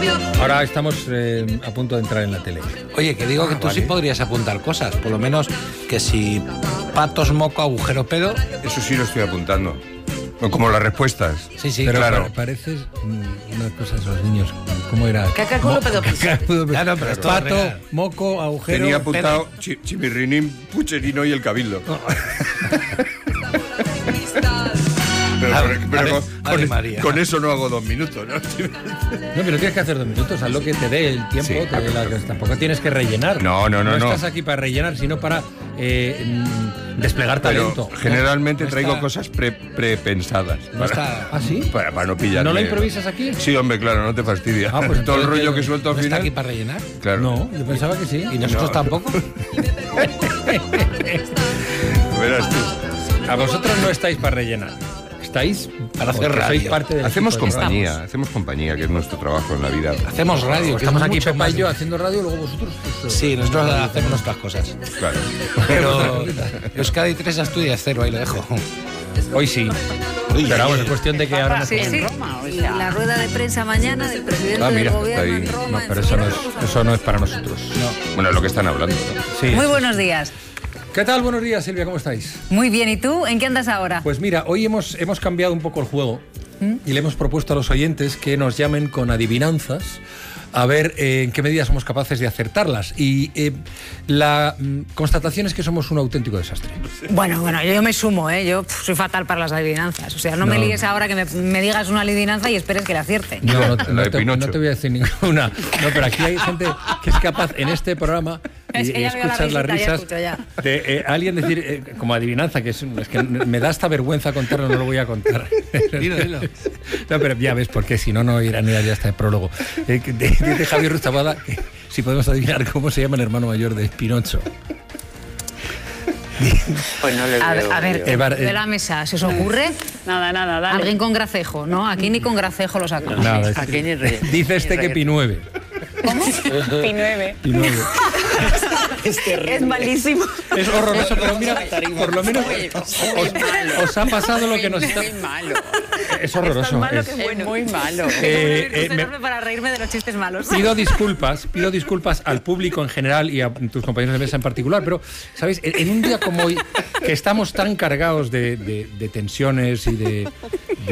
Ahora estamos a punto de entrar en la tele. Oye, que digo que tú sí podrías apuntar cosas. Por lo menos que si patos, moco, agujero, pedo. Eso sí lo estoy apuntando. Como las respuestas. Sí, Pero claro. Pareces una cosa de los niños. ¿Cómo era? Caca, culo, pedo, pis. Claro, pero esto es Pato, real. moco, agujero. Tenía apuntado Chimirrinín, Pucherino y el Cabildo. Pero Ave María. con eso no hago 2 minutos, ¿no? No, pero tienes que hacer 2 minutos, haz lo que te dé el tiempo, Sí, tampoco tienes que rellenar. No. No estás aquí para rellenar, sino para desplegar Pero talento. generalmente No traigo está- cosas prepensadas. No está- ¿Ah, sí? Para no pillar. ¿No lo improvisas aquí? Sí, hombre, claro, no te fastidia. Ah, pues todo el entonces rollo que- que suelto al ¿No está final. aquí para rellenar? Claro. No, yo pensaba que sí. ¿Y nosotros No. tampoco? Verás tú. A vosotros no estáis para rellenar. Estáis Para hacer porque sois radio. parte del Hacemos equipo de compañía, que es nuestro trabajo en la vida. Hacemos radio. que Estamos es aquí mucho Pepa más- y yo haciendo radio, luego vosotros. Sí, nosotros hacemos nuestras cosas. Claro. Pero Euskadi 3 Asturias 0, ahí lo dejo. Hoy sí. Pero vamos, es cuestión de que ahora no Sí, sí. Y la rueda de prensa mañana del presidente Ah, mira, del gobierno está ahí. en Roma. No, pero eso no es para nosotros. Bueno, es lo que están hablando, ¿no? Sí. Muy buenos días. ¿Qué tal? Buenos días, Silvia, ¿cómo estáis? Muy bien, ¿y tú? ¿En qué andas ahora? Pues mira, hoy hemos cambiado un poco el juego y le hemos propuesto a los oyentes que nos llamen con adivinanzas a ver en qué medida somos capaces de acertarlas. Y la constatación es que somos un auténtico desastre. Bueno, yo me sumo, ¿eh? Yo soy fatal para las adivinanzas. O sea, no me No. líes ahora que me digas una adivinanza y esperes que la acierte. No, La de Pinocho. no te voy a decir ninguna. No, pero aquí hay gente que es capaz en este programa Es que y ya veo la escuchar las risita, ya risas escucho, ya. de alguien decir como adivinanza, que es que me da hasta vergüenza contarlo, no lo voy a contar. Dilo. No, pero ya ves, porque si no, no irán ya hasta el prólogo. Dice Javier Rustabada que si podemos adivinar cómo se llama el hermano mayor de Pinocho. Pues no le veo. A ver, Bar- de la mesa, ¿se os ocurre? Nada, dale. Alguien con gracejo, ¿no? Aquí ni con gracejo lo sacamos. Nada, Aquí ni rey. dice este que Pi9. Pi9. Pi9. Es malísimo. Es horroroso, pero mira, por lo menos os ha pasado lo que nos está... Muy malo. Es horroroso. malo es- que Es muy malo. Enorme para reírme de los chistes malos. Pido disculpas al público en general y a tus compañeros de mesa en particular, pero, ¿sabéis? En un día como hoy, que estamos tan cargados de tensiones y de